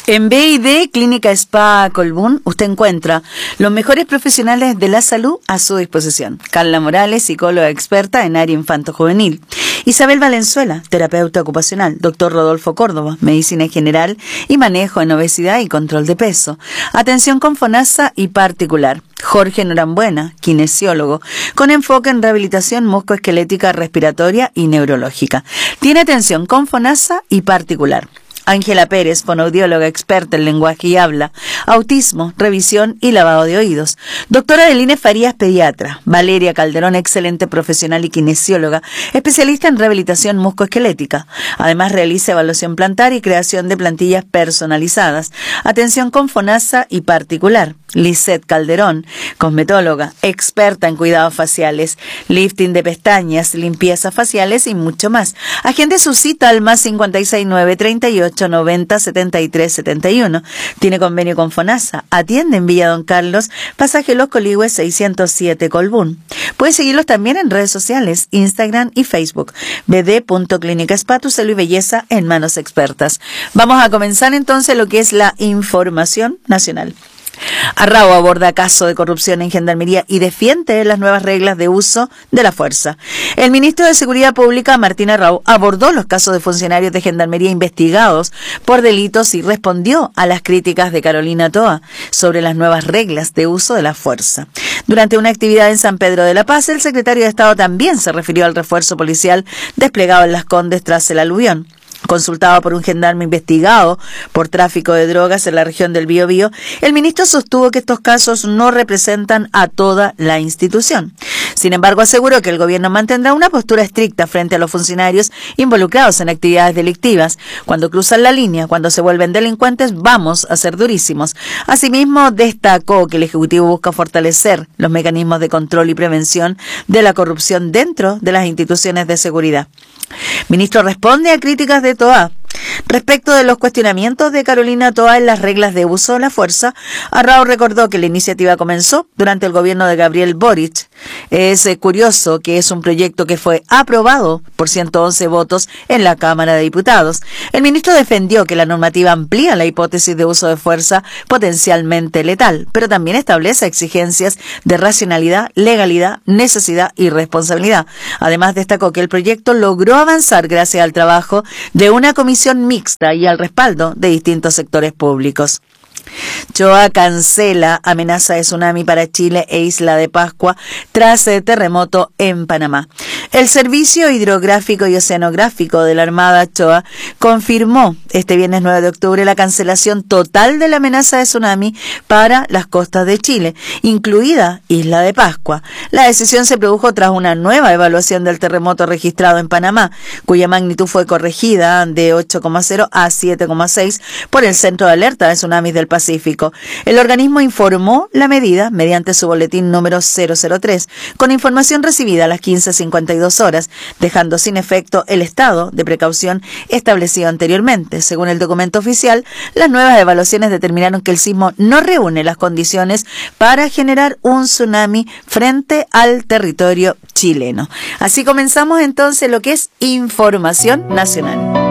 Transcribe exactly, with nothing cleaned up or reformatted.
En B y D, Clínica Spa Colbún, usted encuentra los mejores profesionales de la salud a su disposición. Carla Morales, psicóloga experta en área infanto-juvenil. Isabel Valenzuela, terapeuta ocupacional. Doctor Rodolfo Córdoba, medicina general y manejo en obesidad y control de peso. Atención con FONASA y particular. Jorge Norambuena, kinesiólogo, con enfoque en rehabilitación musculoesquelética, respiratoria y neurológica. Tiene atención con FONASA y particular. Ángela Pérez, fonoaudióloga experta en lenguaje y habla, autismo, revisión y lavado de oídos. Doctora Adeline Farías, pediatra. Valeria Calderón, excelente profesional y kinesióloga, especialista en rehabilitación musculoesquelética. Además realiza evaluación plantar y creación de plantillas personalizadas. Atención con FONASA y particular. Lisette Calderón, cosmetóloga, experta en cuidados faciales, lifting de pestañas, limpiezas faciales y mucho más. Agende su cita al más cincuenta y seis, nueve treinta y ocho, noventa, setenta y tres, setenta y uno. Tiene convenio con FONASA. Atiende en Villa Don Carlos, pasaje Los Coligües seiscientos siete, Colbún. Puede seguirlos también en redes sociales, Instagram y Facebook. b d punto clínica spa, tu salud y belleza en manos expertas. Vamos a comenzar entonces lo que es la información nacional. Arrao aborda caso de corrupción en Gendarmería y defiende las nuevas reglas de uso de la fuerza. El ministro de Seguridad Pública, Martín Arrao, abordó los casos de funcionarios de Gendarmería investigados por delitos y respondió a las críticas de Carolina Toa sobre las nuevas reglas de uso de la fuerza. Durante una actividad en San Pedro de la Paz, el secretario de Estado también se refirió al refuerzo policial desplegado en Las Condes tras el aluvión. Consultado por un gendarme investigado por tráfico de drogas en la región del Biobío, el ministro sostuvo que estos casos no representan a toda la institución. Sin embargo, aseguró que el gobierno mantendrá una postura estricta frente a los funcionarios involucrados en actividades delictivas. Cuando cruzan la línea, cuando se vuelven delincuentes, vamos a ser durísimos. Asimismo, destacó que el Ejecutivo busca fortalecer los mecanismos de control y prevención de la corrupción dentro de las instituciones de seguridad. Ministro responde a críticas de Toa. Respecto de los cuestionamientos de Carolina Toa en las reglas de uso de la fuerza, Arrao recordó que la iniciativa comenzó durante el gobierno de Gabriel Boric. Es curioso que es un proyecto que fue aprobado por ciento once votos en la Cámara de Diputados. El ministro defendió que la normativa amplía la hipótesis de uso de fuerza potencialmente letal, pero también establece exigencias de racionalidad, legalidad, necesidad y responsabilidad. Además, destacó que el proyecto logró avanzar gracias al trabajo de una comisión mixta y al respaldo de distintos sectores públicos. Choa cancela amenaza de tsunami para Chile e Isla de Pascua tras el terremoto en Panamá. El Servicio Hidrográfico y Oceanográfico de la Armada Choa confirmó este viernes nueve de octubre la cancelación total de la amenaza de tsunami para las costas de Chile, incluida Isla de Pascua. La decisión se produjo tras una nueva evaluación del terremoto registrado en Panamá, cuya magnitud fue corregida de ocho coma cero a siete coma seis por el Centro de Alerta de Tsunamis del Pacífico. El organismo informó la medida mediante su boletín número cero cero tres, con información recibida a las quince cincuenta y dos horas, dejando sin efecto el estado de precaución establecido anteriormente. Según el documento oficial, las nuevas evaluaciones determinaron que el sismo no reúne las condiciones para generar un tsunami frente al territorio chileno. Así comenzamos entonces lo que es información nacional.